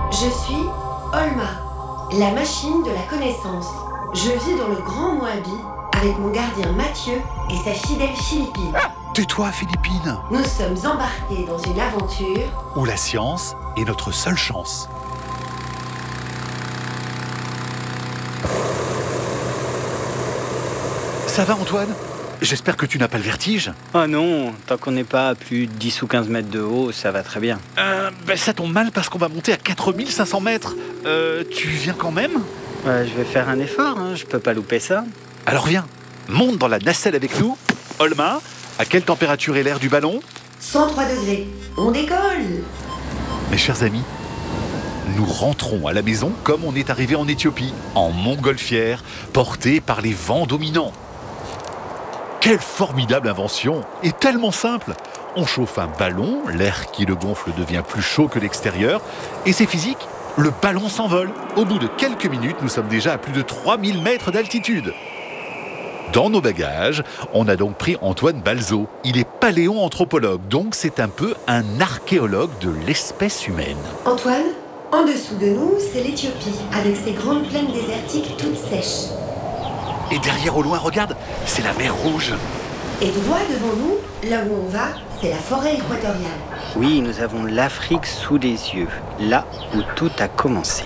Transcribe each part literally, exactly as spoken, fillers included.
Je suis Olma, la machine de la connaissance. Je vis dans le Grand Moabi avec mon gardien Mathieu et sa fidèle Philippine. Tais-toi, Philippine. Nous sommes embarqués dans une aventure où la science est notre seule chance. Ça va, Antoine? J'espère que tu n'as pas le vertige. Oh non, tant qu'on n'est pas à plus de dix ou quinze mètres de haut, ça va très bien. Euh, ben ça tombe mal parce qu'on va monter à quatre mille cinq cents mètres. Euh, tu viens quand même? Ouais, je vais faire un effort, hein, je peux pas louper ça. Alors viens, monte dans la nacelle avec nous. Olma, à quelle température est l'air du ballon? cent trois degrés. On décolle. Mes chers amis, nous rentrons à la maison comme on est arrivé en Éthiopie, en montgolfière, portés par les vents dominants. Quelle formidable invention! Et tellement simple! On chauffe un ballon, l'air qui le gonfle devient plus chaud que l'extérieur, et c'est physique, le ballon s'envole. Au bout de quelques minutes, nous sommes déjà à plus de trois mille mètres d'altitude. Dans nos bagages, on a donc pris Antoine Balzo. Il est paléoanthropologue, donc c'est un peu un archéologue de l'espèce humaine. Antoine, en dessous de nous, c'est l'Éthiopie, avec ses grandes plaines désertiques toutes sèches. Et derrière au loin, regarde, c'est la mer Rouge. Et droit devant nous, là où on va, c'est la forêt équatoriale. Oui, nous avons l'Afrique sous les yeux, là où tout a commencé.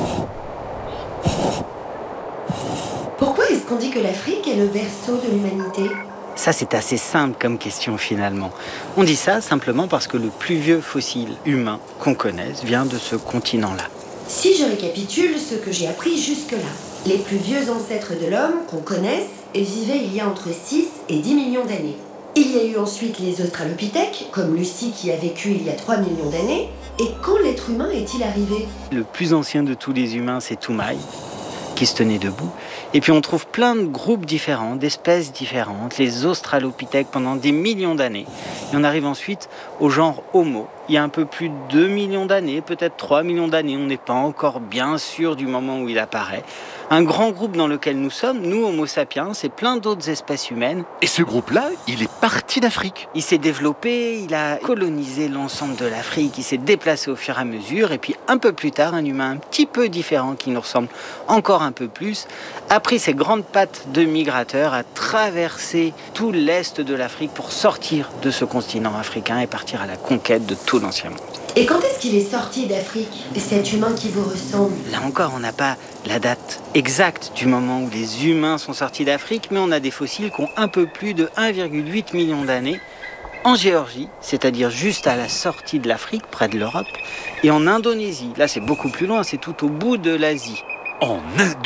Pourquoi est-ce qu'on dit que l'Afrique est le berceau de l'humanité ? Ça, c'est assez simple comme question finalement. On dit ça simplement parce que le plus vieux fossile humain qu'on connaisse vient de ce continent-là. Si je récapitule ce que j'ai appris jusque-là, les plus vieux ancêtres de l'homme qu'on connaisse vivaient il y a entre six et dix millions d'années. Il y a eu ensuite les australopithèques, comme Lucie qui a vécu il y a trois millions d'années. Et quand l'être humain est-il arrivé ? Le plus ancien de tous les humains, c'est Toumaï, qui se tenait debout. Et puis on trouve plein de groupes différents, d'espèces différentes, les australopithèques pendant des millions d'années. Et on arrive ensuite au genre Homo. Il y a un peu plus de deux millions d'années, peut-être trois millions d'années, on n'est pas encore bien sûr du moment où il apparaît. Un grand groupe dans lequel nous sommes, nous Homo sapiens, et plein d'autres espèces humaines. Et ce groupe-là, il est parti d'Afrique. Il s'est développé, il a colonisé l'ensemble de l'Afrique, il s'est déplacé au fur et à mesure, et puis un peu plus tard, un humain un petit peu différent, qui nous ressemble encore un peu plus, a pris ses grandes pattes de migrateur, a traversé tout l'est de l'Afrique pour sortir de ce continent africain et partir à la conquête de tout l'ancien monde. Et quand est-ce qu'il est sorti d'Afrique, cet humain qui vous ressemble ? Là encore, on n'a pas la date exacte du moment où les humains sont sortis d'Afrique, mais on a des fossiles qui ont un peu plus de un virgule huit million d'années en Géorgie, c'est-à-dire juste à la sortie de l'Afrique, près de l'Europe, et en Indonésie. Là, c'est beaucoup plus loin, c'est tout au bout de l'Asie. En Indonésie ?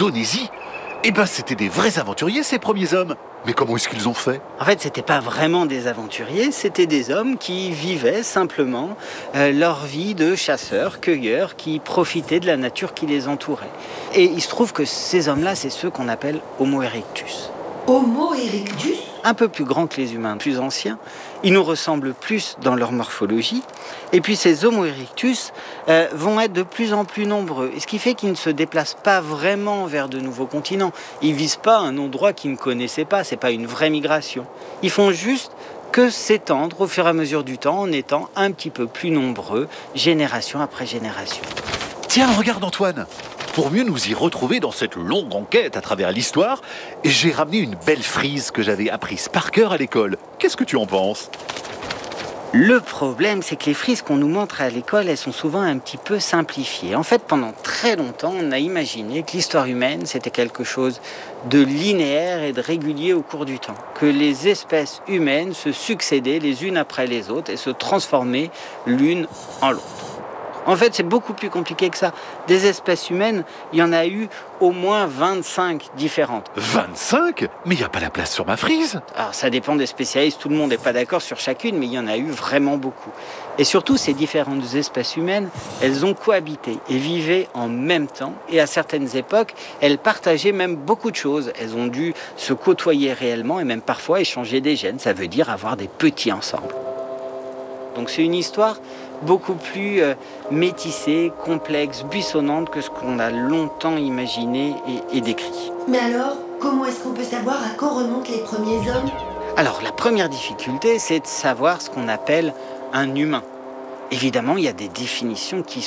Eh ben, c'était des vrais aventuriers, ces premiers hommes. Mais comment est-ce qu'ils ont fait ? En fait, c'était pas vraiment des aventuriers, c'était des hommes qui vivaient simplement euh, leur vie de chasseurs, cueilleurs, qui profitaient de la nature qui les entourait. Et il se trouve que ces hommes-là, c'est ceux qu'on appelle Homo erectus. Homo erectus ? Un peu plus grands que les humains, plus anciens. Ils nous ressemblent plus dans leur morphologie. Et puis ces Homo erectus euh, vont être de plus en plus nombreux. Et ce qui fait qu'ils ne se déplacent pas vraiment vers de nouveaux continents. Ils ne visent pas un endroit qu'ils ne connaissaient pas. Ce n'est pas une vraie migration. Ils font juste que s'étendre au fur et à mesure du temps en étant un petit peu plus nombreux, génération après génération. Tiens, regarde Antoine. Pour mieux nous y retrouver dans cette longue enquête à travers l'histoire, j'ai ramené une belle frise que j'avais apprise par cœur à l'école. Qu'est-ce que tu en penses ? Le problème, c'est que les frises qu'on nous montre à l'école, elles sont souvent un petit peu simplifiées. En fait, pendant très longtemps, on a imaginé que l'histoire humaine, c'était quelque chose de linéaire et de régulier au cours du temps. Que les espèces humaines se succédaient les unes après les autres et se transformaient l'une en l'autre. En fait, c'est beaucoup plus compliqué que ça. Des espèces humaines, il y en a eu au moins vingt-cinq différentes. vingt-cinq ? Mais il n'y a pas la place sur ma frise. Alors, ça dépend des spécialistes. Tout le monde n'est pas d'accord sur chacune, mais il y en a eu vraiment beaucoup. Et surtout, ces différentes espèces humaines, elles ont cohabité et vivaient en même temps. Et à certaines époques, elles partageaient même beaucoup de choses. Elles ont dû se côtoyer réellement et même parfois échanger des gènes. Ça veut dire avoir des petits ensemble. Donc, c'est une histoire beaucoup plus euh, métissée, complexe, buissonnante que ce qu'on a longtemps imaginé et, et décrit. Mais alors, comment est-ce qu'on peut savoir à quand remontent les premiers hommes ? Alors, la première difficulté, c'est de savoir ce qu'on appelle un humain. Évidemment, il y a des définitions qui